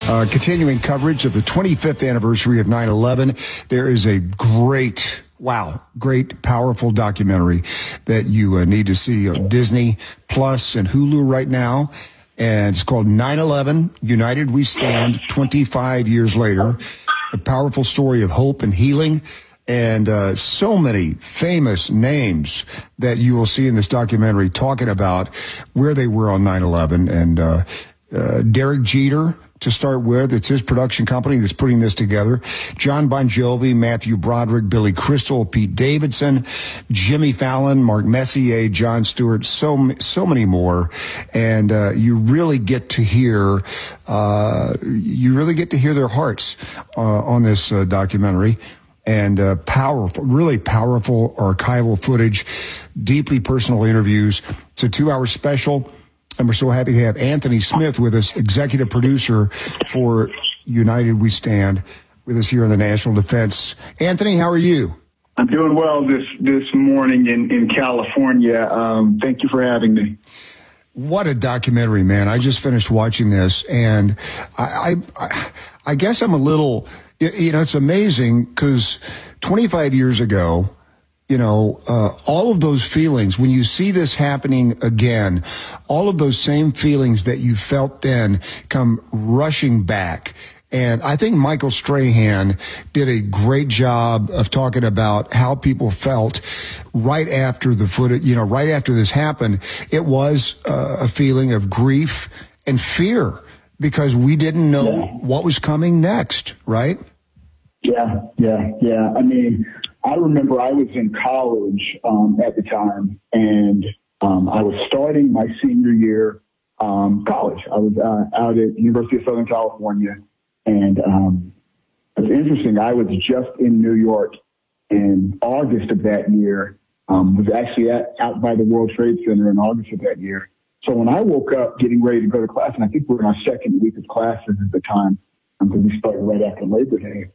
Continuing coverage of the 25th anniversary of 9/11. There is a great, powerful documentary that you need to see on Disney Plus and Hulu right now. And it's called 9/11, United We Stand, 25 years later. A powerful story of hope and healing. And so many famous names that you will see in this documentary talking about where they were on 9/11. And Derek Jeter, to start with, it's his production company that's putting this together. John Bon Jovi, Matthew Broderick, Billy Crystal, Pete Davidson, Jimmy Fallon, Mark Messier, Jon Stewart, so many more. And you really get to hear their hearts on this documentary. And really powerful archival footage, deeply personal interviews. It's a 2-hour special. And we're so happy to have Anthony Smith with us, executive producer for United We Stand, with us here on the National Defense. Anthony, how are you? I'm doing well this morning in California. Thank you for having me. What a documentary, man. I just finished watching this, and I guess I'm a little, it's amazing because 25 years ago, all of those feelings, when you see this happening again, all of those same feelings that you felt then come rushing back. And I think Michael Strahan did a great job of talking about how people felt right after the footage, right after this happened. It was a feeling of grief and fear because we didn't know what was coming next, right? Yeah. I mean, I remember I was in college at the time, and I was starting my senior year college. I was out at University of Southern California, and it's interesting. I was just in New York in August of that year. Was actually out by the World Trade Center in August of that year. So when I woke up getting ready to go to class, and I think we were in our second week of classes at the time, because we started right after Labor Day.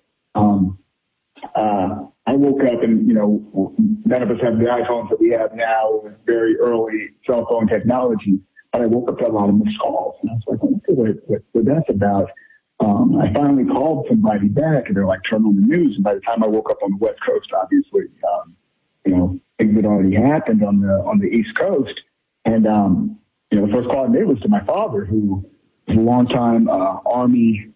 I woke up and, none of us have the iPhones that we have now, very early cell phone technology. But I woke up to a lot of missed calls. And I was like, I wonder what that's about. I finally called somebody back, and they're like, turn on the news. And by the time I woke up on the West Coast, obviously, things had already happened on the East Coast. And, the first call I made was to my father, who was a longtime Army,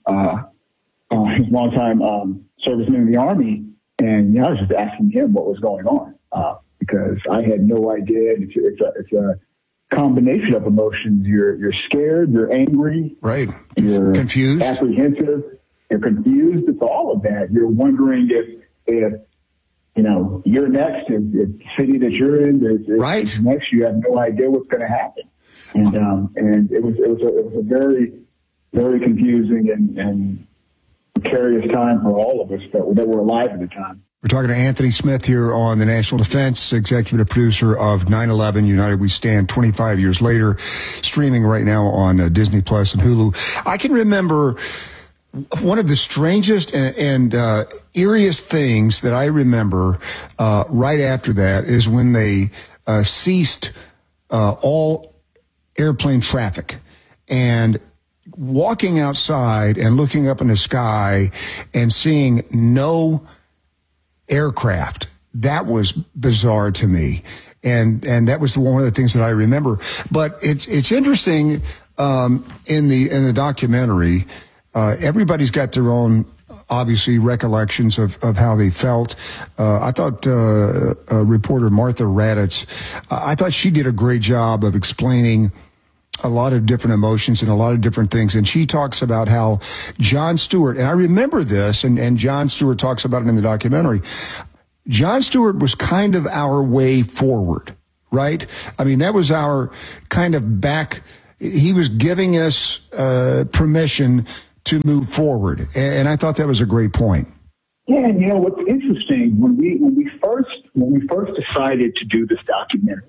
serviceman in the Army. And I was just asking him what was going on because I had no idea. It's a combination of emotions. You're scared, you're angry, right? You're confused, apprehensive, you're confused. It's all of that. You're wondering if you're next, if the city that you're in is right next. You have no idea what's going to happen, and it was a very, very confusing and precarious time for all of us that were alive at the time. We're talking to Anthony Smith here on the National Defense, executive producer of 9/11, United We Stand, 25 years later, streaming right now on Disney Plus and Hulu. I can remember one of the strangest and eeriest things that I remember right after that is when they ceased all airplane traffic, and walking outside and looking up in the sky and seeing no aircraft. That was bizarre to me. And that was one of the things that I remember. But it's interesting, in the documentary, everybody's got their own, obviously, recollections of how they felt. I thought, reporter Martha Raddatz, I thought she did a great job of explaining a lot of different emotions and a lot of different things. And she talks about how Jon Stewart, and I remember this, and Jon Stewart talks about it in the documentary. Jon Stewart was kind of our way forward, right? I mean, that was our kind of back. He was giving us permission to move forward. And I thought that was a great point. Yeah, and what's interesting, when we first decided to do this documentary,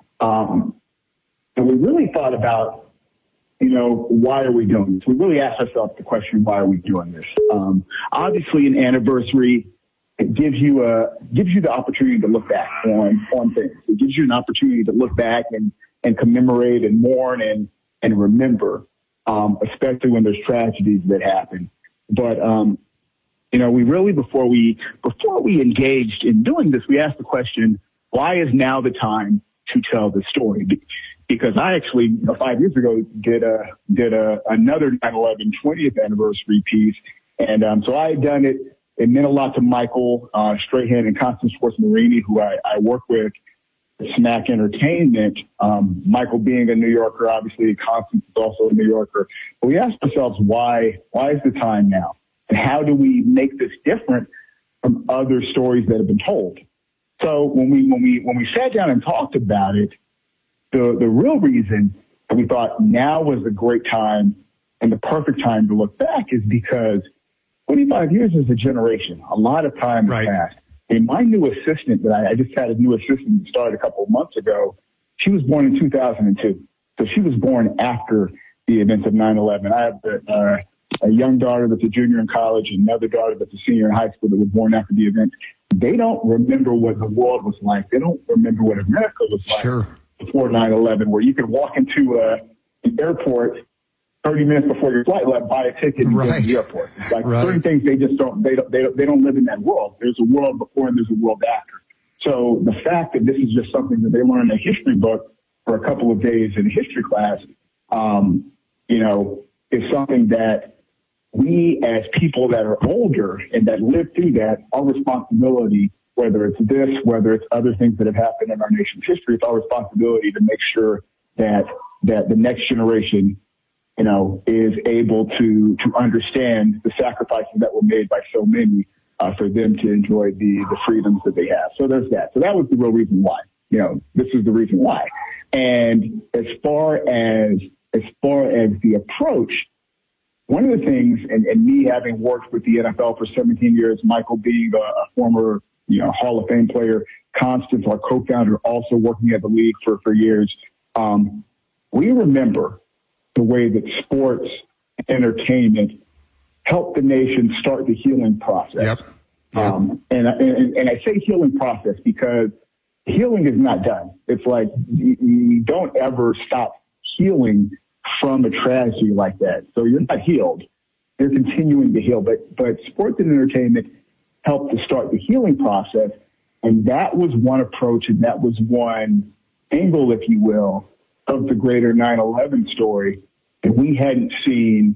and we really thought about, why are we doing this? We really asked ourselves the question, why are we doing this? Obviously, an anniversary, it gives you the opportunity to look back on things. It gives you an opportunity to look back and commemorate and mourn and remember. especially when there's tragedies that happen. But, you know, we really, before we engaged in doing this, we asked the question, why is now the time to tell the story? Because I actually, 5 years ago, did another 9/11 20th anniversary piece. And so I had done it. It meant a lot to Michael Strahan and Constance Schwartz-Marini, who I work with at Smack Entertainment. Michael being a New Yorker, obviously, Constance is also a New Yorker. But we asked ourselves, why is the time now? And how do we make this different from other stories that have been told? So when we sat down and talked about it, the real reason that we thought now was a great time and the perfect time to look back is because 25 years is a generation. A lot of time has passed. And my new assistant that I just had a new assistant that started a couple of months ago, she was born in 2002. So she was born after the events of 9/11. I have a young daughter that's a junior in college and another daughter that's a senior in high school that was born after the event. They don't remember what the world was like. They don't remember what America was like before 9/11, where you could walk into an airport 30 minutes before your flight, buy a ticket and go to the airport. It's like certain things they just don't live in that world. There's a world before and there's a world after. So the fact that this is just something that they learn in a history book for a couple of days in history class, you know, is something that we as people that are older and that live through that, our responsibility, whether it's this, whether it's other things that have happened in our nation's history, it's our responsibility to make sure that the next generation, you know, is able to understand the sacrifices that were made by so many for them to enjoy the freedoms that they have. So there's that. So that was the real reason why. You know, this is the reason why. And as far as the approach, one of the things, and me having worked with the NFL for 17 years, Michael being a former, you know, Hall of Fame player, Constance, our co-founder, also working at the league for years, we remember the way that sports entertainment helped the nation start the healing process. And I say healing process because healing is not done. It's like you don't ever stop healing from a tragedy like that. So you're not healed. You're continuing to heal. But sports and entertainment helped to start the healing process. And that was one approach and that was one angle, if you will, of the greater 9/11 story that we hadn't seen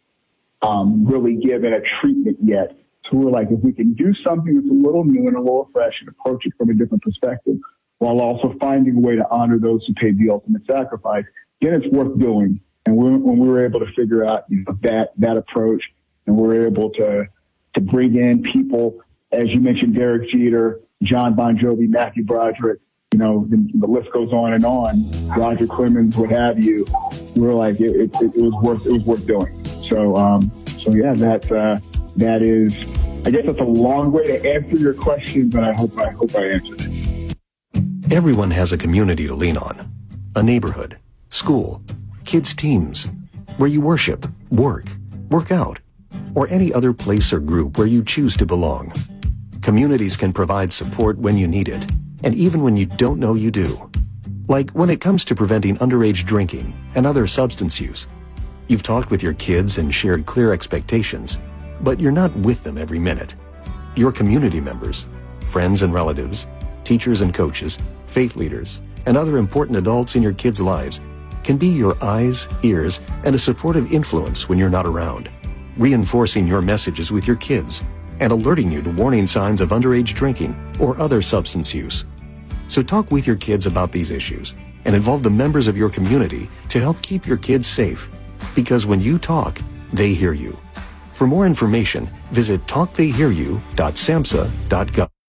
really given a treatment yet. So we're like, if we can do something that's a little new and a little fresh and approach it from a different perspective, while also finding a way to honor those who paid the ultimate sacrifice, then it's worth doing. And when we were able to figure out, you know, that approach, and we were able to bring in people, as you mentioned, Derek Jeter, John Bon Jovi, Matthew Broderick, you know, the list goes on and on, Roger Clemens, what have you. We were like, it was worth doing. So yeah, that is, I guess that's a long way to answer your question, but I hope I answered it. Everyone has a community to lean on, a neighborhood, school, kids' teams, where you worship, work out, or any other place or group where you choose to belong. Communities can provide support when you need it, and even when you don't know you do. Like when it comes to preventing underage drinking and other substance use. You've talked with your kids and shared clear expectations, but you're not with them every minute. Your community members, friends and relatives, teachers and coaches, faith leaders, and other important adults in your kids' lives can be your eyes, ears, and a supportive influence when you're not around, reinforcing your messages with your kids and alerting you to warning signs of underage drinking or other substance use. So talk with your kids about these issues and involve the members of your community to help keep your kids safe, because when you talk, they hear you. For more information, visit talktheyhearyou.samhsa.gov.